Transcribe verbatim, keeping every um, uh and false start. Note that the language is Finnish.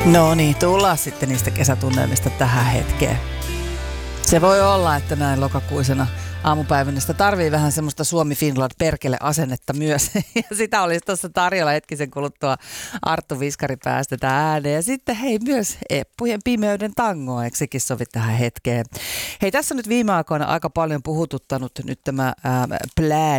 No niin, tullaan sitten niistä kesätunnelmista tähän hetkeen. Se voi olla, että näin lokakuisena aamupäivänä sitä tarvii vähän semmoista Suomi-Finland perkele-asennetta myös. Ja sitä olisi tuossa tarjolla hetkisen kuluttua Arttu Viskari päästetään ääneen. Ja sitten hei myös Eppujen pimeyden tangoa, eikö sekin sovi tähän hetkeen? Hei, tässä nyt viime aikoina aika paljon puhututtanut nyt tämä ää, Plaid